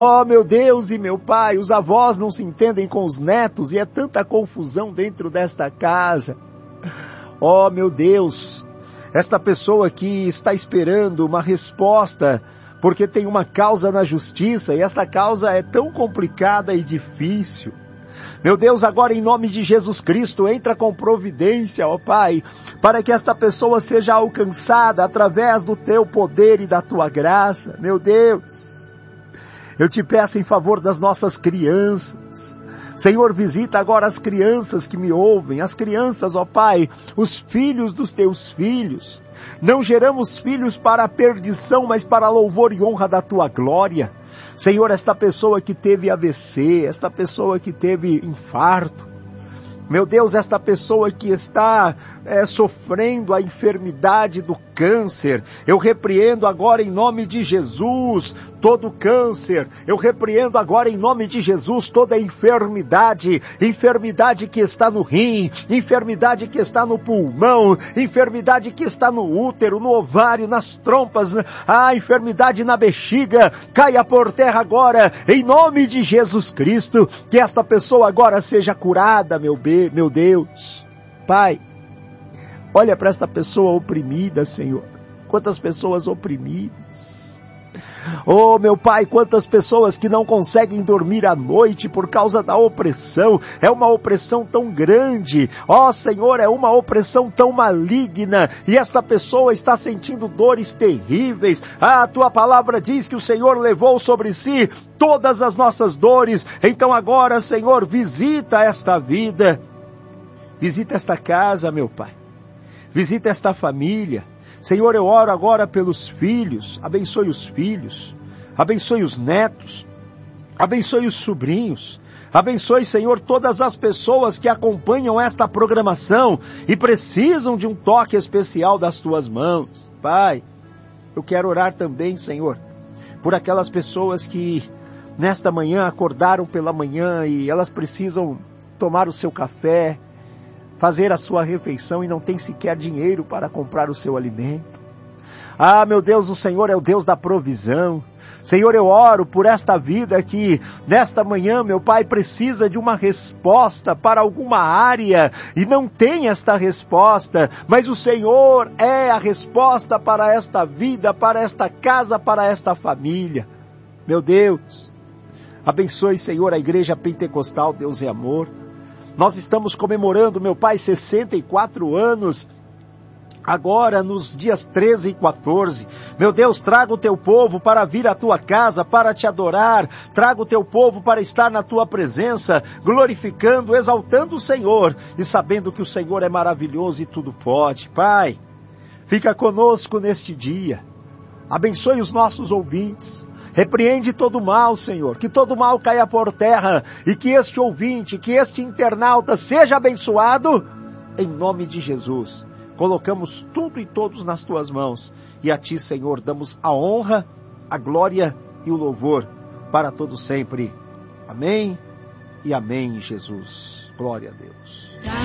Oh, meu Deus e meu Pai, os avós não se entendem com os netos e é tanta confusão dentro desta casa. Oh, meu Deus, esta pessoa que está esperando uma resposta porque tem uma causa na justiça e esta causa é tão complicada e difícil. Meu Deus, agora em nome de Jesus Cristo, entra com providência, ó Pai, para que esta pessoa seja alcançada através do Teu poder e da Tua graça. Meu Deus, eu te peço em favor das nossas crianças. Senhor, visita agora as crianças que me ouvem, as crianças, ó Pai, os filhos dos Teus filhos. Não geramos filhos para a perdição, mas para a louvor e honra da Tua glória. Senhor, esta pessoa que teve AVC, esta pessoa que teve infarto, meu Deus, esta pessoa que está sofrendo a enfermidade do câncer, eu repreendo agora em nome de Jesus todo câncer, eu repreendo agora em nome de Jesus toda enfermidade, enfermidade que está no rim, enfermidade que está no pulmão, enfermidade que está no útero, no ovário, nas trompas, a enfermidade na bexiga, caia por terra agora, em nome de Jesus Cristo, que esta pessoa agora seja curada, meu Deus. Pai, olha para esta pessoa oprimida, Senhor. Quantas pessoas oprimidas. Oh, meu Pai, quantas pessoas que não conseguem dormir à noite por causa da opressão. É uma opressão tão grande. Oh, Senhor, é uma opressão tão maligna. E esta pessoa está sentindo dores terríveis. Ah, a Tua palavra diz que o Senhor levou sobre si todas as nossas dores. Então agora, Senhor, visita esta vida. Visita esta casa, meu Pai. Visita esta família. Senhor, eu oro agora pelos filhos. Abençoe os filhos. Abençoe os netos. Abençoe os sobrinhos. Abençoe, Senhor, todas as pessoas que acompanham esta programação e precisam de um toque especial das Tuas mãos. Pai, eu quero orar também, Senhor, por aquelas pessoas que nesta manhã acordaram pela manhã e elas precisam tomar o seu café, fazer a sua refeição e não tem sequer dinheiro para comprar o seu alimento. Ah, meu Deus, o Senhor é o Deus da provisão. Senhor, eu oro por esta vida que nesta manhã, meu Pai, precisa de uma resposta para alguma área e não tem esta resposta, mas o Senhor é a resposta para esta vida, para esta casa, para esta família. Meu Deus, abençoe, Senhor, a Igreja Pentecostal Deus é Amor. Nós estamos comemorando, meu Pai, 64 anos, agora nos dias 13 e 14. Meu Deus, traga o Teu povo para vir à Tua casa, para Te adorar. Traga o Teu povo para estar na Tua presença, glorificando, exaltando o Senhor e sabendo que o Senhor é maravilhoso e tudo pode. Pai, fica conosco neste dia. Abençoe os nossos ouvintes. Repreende todo mal, Senhor, que todo mal caia por terra e que este ouvinte, que este internauta seja abençoado em nome de Jesus. Colocamos tudo e todos nas Tuas mãos e a Ti, Senhor, damos a honra, a glória e o louvor para todo sempre. Amém e amém, Jesus. Glória a Deus.